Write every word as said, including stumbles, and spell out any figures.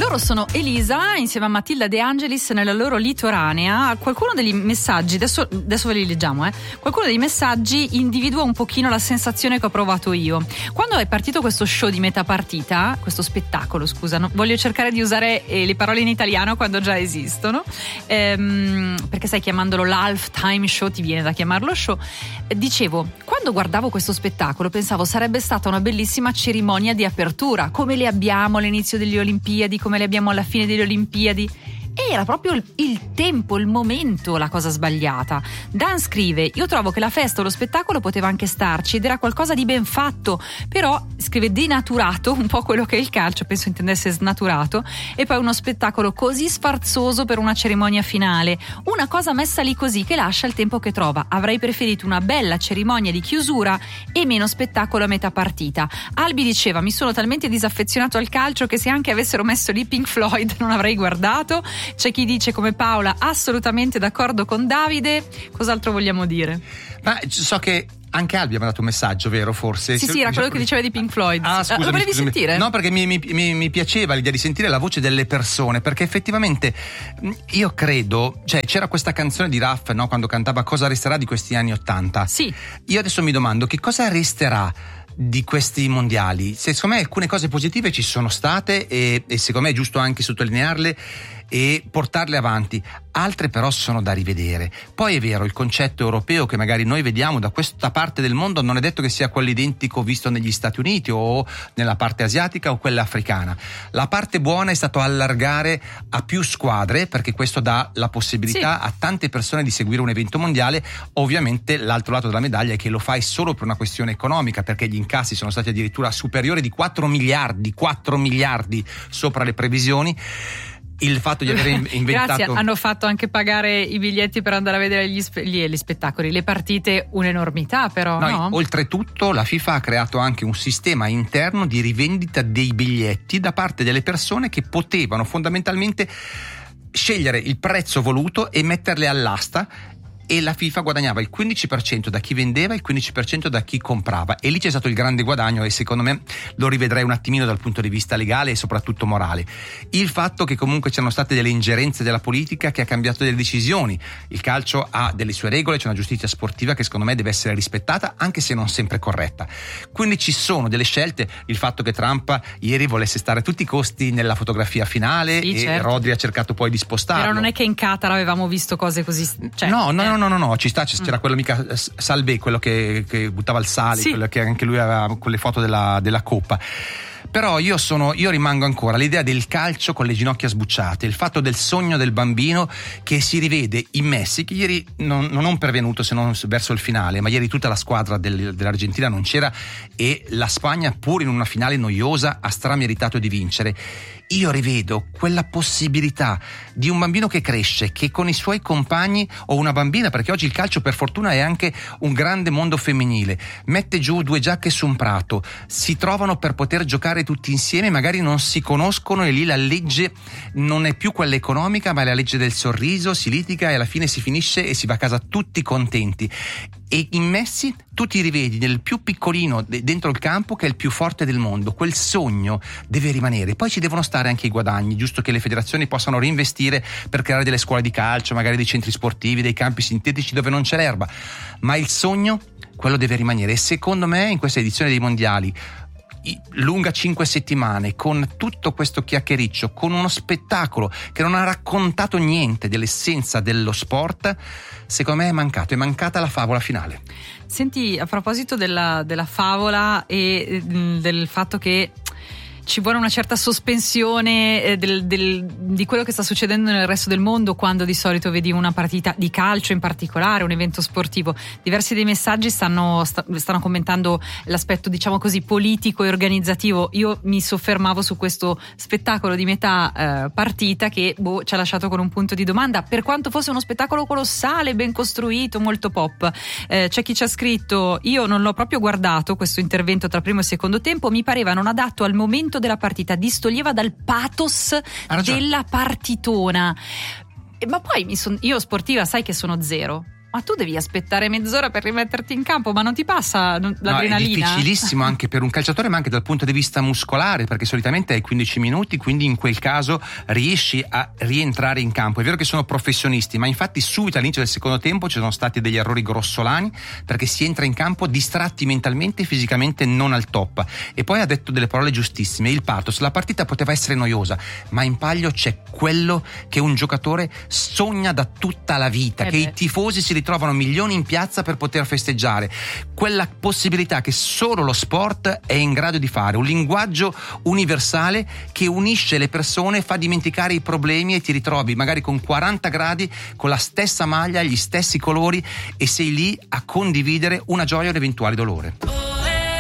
Loro sono Elisa insieme a Matilda De Angelis nella loro Litoranea. Qualcuno degli messaggi, adesso, adesso ve li leggiamo, eh. Qualcuno dei messaggi individua un pochino la sensazione che ho provato io. Quando è partito questo show di metà partita, questo spettacolo, scusa, no? Voglio cercare di usare eh, le parole in italiano quando già esistono, ehm, perché sai, chiamandolo l'halftime show ti viene da chiamarlo show. Dicevo, quando guardavo questo spettacolo pensavo sarebbe stata una bellissima cerimonia di apertura, come le abbiamo all'inizio delle Olimpiadi, come le abbiamo alla fine delle Olimpiadi. Era proprio il, il tempo, il momento la cosa sbagliata. Dan scrive: io trovo che la festa o lo spettacolo poteva anche starci ed era qualcosa di ben fatto, però scrive denaturato, un po' quello che è il calcio, penso intendesse snaturato, e poi uno spettacolo così sfarzoso per una cerimonia finale, una cosa messa lì così che lascia il tempo che trova. Avrei preferito una bella cerimonia di chiusura e meno spettacolo a metà partita. Albi diceva: mi sono talmente disaffezionato al calcio che se anche avessero messo lì Pink Floyd non avrei guardato. C'è chi dice come Paola assolutamente d'accordo con Davide. Cos'altro vogliamo dire? Ma so che anche Albi ha mandato un messaggio, vero, forse? Sì, sì, era quello che diceva di Pink Floyd. Ah, scusami, lo volevi scusami. sentire? No, perché mi, mi, mi, mi piaceva l'idea di sentire la voce delle persone, perché effettivamente io credo, cioè c'era questa canzone di Raff, no, quando cantava Cosa resterà di questi anni ottanta. Sì. Io adesso mi domando che cosa resterà di questi mondiali. Secondo me alcune cose positive ci sono state e, e secondo me è giusto anche sottolinearle e portarle avanti, altre però sono da rivedere. Poi è vero, il concetto europeo che magari noi vediamo da questa parte del mondo non è detto che sia quello identico visto negli Stati Uniti o nella parte asiatica o quella africana. La parte buona è stato allargare a più squadre, perché questo dà la possibilità sì. a tante persone di seguire un evento mondiale. Ovviamente l'altro lato della medaglia è che lo fai solo per una questione economica, perché gli incassi sono stati addirittura superiori di quattro miliardi sopra le previsioni. Il fatto di aver inventato Grazie, hanno fatto anche pagare i biglietti per andare a vedere gli, spe- gli, gli spettacoli, le partite, un'enormità però, no, no? Oltretutto la FIFA ha creato anche un sistema interno di rivendita dei biglietti da parte delle persone che potevano fondamentalmente scegliere il prezzo voluto e metterle all'asta, e la FIFA guadagnava il quindici per cento da chi vendeva e il quindici per cento da chi comprava, e lì c'è stato il grande guadagno, e secondo me lo rivedrei un attimino dal punto di vista legale e soprattutto morale. Il fatto che comunque c'erano state delle ingerenze della politica che ha cambiato delle decisioni. Il calcio ha delle sue regole, c'è una giustizia sportiva che secondo me deve essere rispettata, anche se non sempre corretta. Quindi ci sono delle scelte, il fatto che Trump ieri volesse stare a tutti i costi nella fotografia finale, sì, e certo. Rodri ha cercato poi di spostarlo. Però non è che in Qatar avevamo visto cose così, cioè, no, no, eh. no, no, no, no, ci sta, c'era mm. quello mica Salvé, quello che, che buttava il sale, sì. quello che anche lui aveva con le foto della, della coppa. Però io sono, io rimango ancora all'idea del calcio con le ginocchia sbucciate, il fatto del sogno del bambino che si rivede in Messi, che ieri non, non ho pervenuto se non verso il finale, ma ieri tutta la squadra del, dell'Argentina non c'era, e la Spagna, pur in una finale noiosa, ha strameritato di vincere. Io rivedo quella possibilità di un bambino che cresce, che con i suoi compagni, o una bambina, perché oggi il calcio per fortuna è anche un grande mondo femminile, mette giù due giacche su un prato, si trovano per poter giocare tutti insieme, magari non si conoscono, e lì la legge non è più quella economica, ma è la legge del sorriso, si litiga e alla fine si finisce e si va a casa tutti contenti. E in Messi tu ti rivedi nel più piccolino dentro il campo che è il più forte del mondo. Quel sogno deve rimanere. Poi ci devono stare anche i guadagni, giusto che le federazioni possano reinvestire per creare delle scuole di calcio, magari dei centri sportivi, dei campi sintetici dove non c'è l'erba, ma il sogno, quello deve rimanere. E secondo me in questa edizione dei mondiali, lunga cinque settimane, con tutto questo chiacchiericcio, con uno spettacolo che non ha raccontato niente dell'essenza dello sport, secondo me è mancato, è mancata la favola finale. Senti, a proposito della, della favola e del fatto che ci vuole una certa sospensione eh, del, del, di quello che sta succedendo nel resto del mondo, quando di solito vedi una partita di calcio in particolare, un evento sportivo. Diversi dei messaggi stanno, sta, stanno commentando l'aspetto, diciamo così, politico e organizzativo. Io mi soffermavo su questo spettacolo di metà eh, partita che boh, ci ha lasciato con un punto di domanda, per quanto fosse uno spettacolo colossale, ben costruito, molto pop. Eh, c'è chi ci ha scritto: io non l'ho proprio guardato questo intervento tra primo e secondo tempo, mi pareva non adatto al momento della partita, distoglieva dal pathos della partitona. Ma poi mi son, io sportiva sai che sono zero, Ma tu devi aspettare mezz'ora per rimetterti in campo, ma non ti passa l'adrenalina? No, è difficilissimo anche per un calciatore, ma anche dal punto di vista muscolare, perché solitamente hai quindici minuti, quindi in quel caso riesci a rientrare in campo. È vero che sono professionisti, ma infatti subito all'inizio del secondo tempo ci sono stati degli errori grossolani, perché si entra in campo distratti mentalmente e fisicamente non al top. E poi ha detto delle parole giustissime, il pathos: la partita poteva essere noiosa, ma in palio c'è quello che un giocatore sogna da tutta la vita, eh che beh. i tifosi si trovano milioni in piazza per poter festeggiare, quella possibilità che solo lo sport è in grado di fare, un linguaggio universale che unisce le persone, fa dimenticare i problemi e ti ritrovi magari con quaranta gradi, con la stessa maglia, gli stessi colori, e sei lì a condividere una gioia o un eventuale dolore.